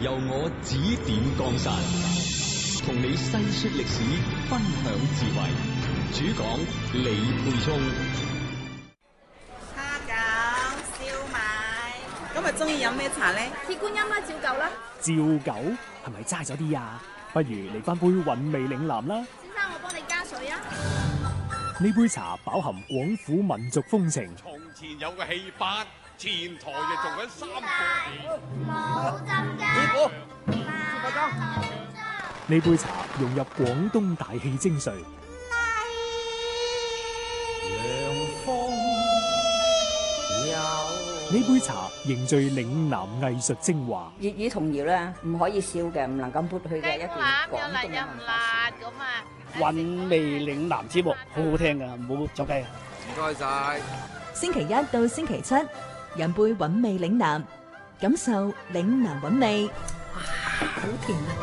由我指點江山，同你細說歷史，分享智慧。主講李沛聰。 蝦餃、燒賣，今日中意飲咩茶咧？ 鐵觀音啦，照舊啦。 照舊係咪齋咗啲啊？不如嚟翻杯韻味嶺南啦。 先生，我幫你加水啊。 呢杯茶飽含廣府民族風情。 從前有個戲班，前台就做緊三個冇浸雞。 師傅， 呢杯茶融入廣東大氣精髓。呢杯茶凝聚嶺南藝術精華。 粵語童謠咧，唔可以笑嘅，唔能夠抹去嘅一段廣東嘅文化。 韻味嶺南節目好好聽噶，唔好走雞。 唔該晒。 星期一到星期七，飲杯韻味嶺南，感受嶺南韻味。哇，好甜啊！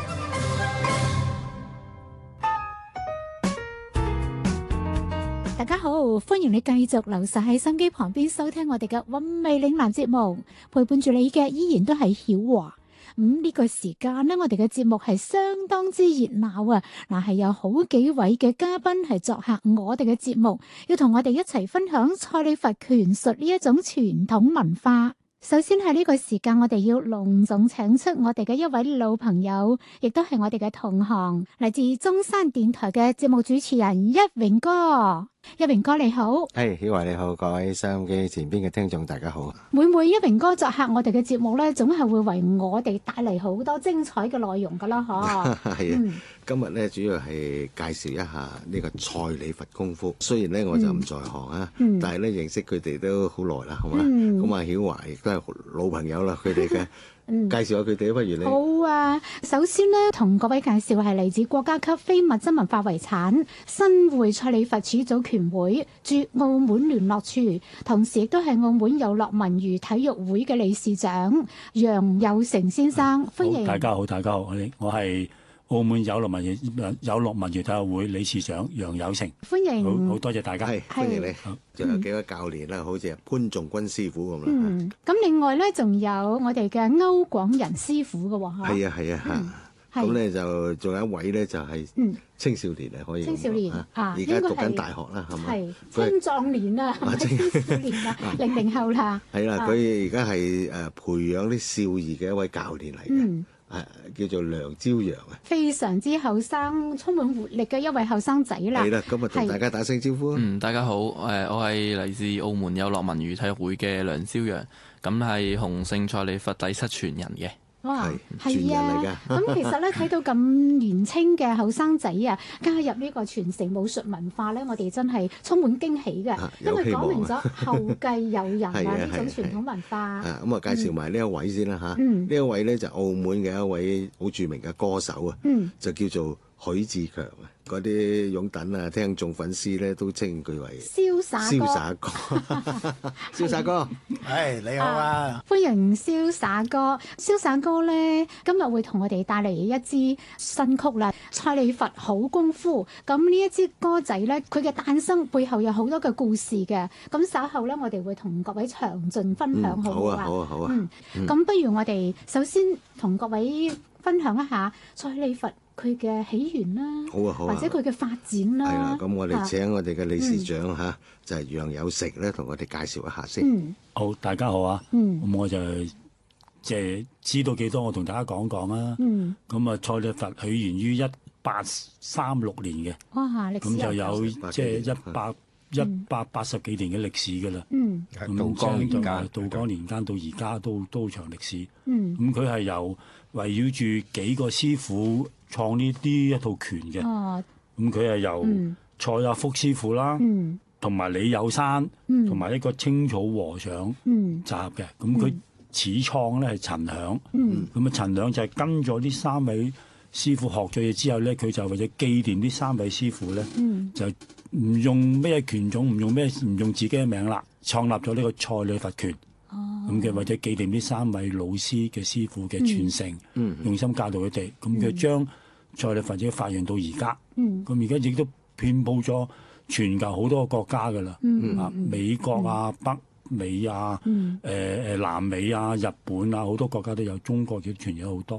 大家好，歡迎你繼續留守喺心機旁邊收聽我哋嘅韻味嶺南節目，陪伴住你嘅依然都係曉華。呢個時間呢，我哋嘅節目係相當之熱鬧啊！嗱，係有好幾位嘅嘉賓係作客我哋嘅節目，要同我哋一齊分享蔡李佛拳術呢一種傳統文化。首先喺呢個時間，我哋要隆重請出我哋嘅一位老朋友，亦都係我哋嘅同行，嚟自中山電台嘅節目主持人一榮哥。一榮哥你好。 曉華你好，各位收音機前邊嘅聽眾大家好。 每一榮哥作客我哋嘅節目咧，總係會為我哋帶嚟好多精彩嘅內容噶啦，嗬。係啊， 今日咧主要係介紹一下呢個蔡李佛功夫。雖然咧我就唔在行啊，但係咧認識佢哋都好耐啦，係嘛。咁啊曉華亦都係老朋友啦，佢哋嘅。介紹下佢哋，不如你。 好啊，首先呢，同各位介紹係嚟自國家級非物質文化遺產新會蔡李佛始祖拳會駐澳門聯絡處，同時亦都係澳門有樂文娛體育會嘅理事長楊有成先生，歡迎。 大家好，我係澳門有樂文娛體育會理事長楊有成， 歡迎。 好多謝大家，歡迎你。仲有幾位教練啦，好似潘仲軍師傅咁啦。 咁另外咧，仲有我哋嘅歐廣仁師傅嘅喎。 係啊。咁咧就仲有一位咧，就係青少年可以。青少年而家讀緊大學啦，係咪？ 係青壯年啊，青少年啊，00後啦。 係啦，佢而家係培養啲少兒嘅一位教練嚟嘅。叫做梁朝陽啊， 非常之後生，充滿活力嘅一位後生仔啦。 係啦，咁啊同大家打聲招呼。 大家好，我係嚟自澳門有樂文娛體育會嘅梁朝陽，咁係洪聖蔡李佛第7傳人嘅。 哇，係啊！咁其實咧睇到咁年青嘅後生仔啊，加入呢個傳承武術文化咧，我哋真係充滿驚喜嘅，因為講明咗後繼有人啊呢種傳統文化。 咁啊，介紹埋呢一位先啦嚇。呢一位咧就澳門嘅一位好著名嘅歌手啊，就叫做許志強啊。嗰啲擁躉啊、聽眾粉絲咧都稱佢為瀟灑哥。 瀟灑哥， 你好啊！ 歡迎瀟灑哥。瀟灑哥咧，今日會同我哋帶嚟一支新曲啦，《蔡李佛好功夫》。咁呢一支歌仔咧，佢嘅誕生背後有好多嘅故事嘅。咁稍後咧，我哋會同各位詳盡分享，好唔好啊？ 好啊。 咁不如我哋首先同各位分享一下蔡李佛佢嘅起源啦， 好啊， 或者佢嘅發展啦。 係啦，咁我哋請我哋嘅理事長就係楊有成咧，同我哋介紹一下先。 好，大家好啊。咁我就即係知道幾多，我同大家講講啦。咁啊，蔡李佛起源於1836年嘅。哇，歷史咁就有即係180幾年嘅歷史㗎啦。道光年間到而家都長歷史。咁佢係由圍繞住幾個師傅創呢一套拳嘅。咁佢係由蔡阿福師傅啦，同埋李有山，同埋一個青草和尚集合嘅。咁佢始創咧係陳響。咁啊陳響就係跟咗呢3位師傅學咗嘢之後咧，佢就為咗紀念呢3位師傅咧，就唔用咩拳種，唔用自己嘅名啦，創立咗呢個蔡李佛拳。咁嘅為咗紀念呢3位老師嘅師傅嘅傳承，用心教導佢哋。咁佢將蔡李佛者發揚到而家。咁而家亦都遍佈咗全球好多個國家㗎啦。美國啊、北美啊、南美啊、日本啊，好多國家都有，中國亦傳咗好多。